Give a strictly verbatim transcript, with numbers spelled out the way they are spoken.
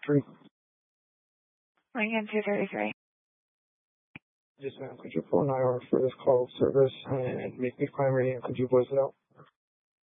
Three. Lincoln two thirty-three. Yes, ma'am. Could you phone I R for this call service and make me primary and could you voice it out?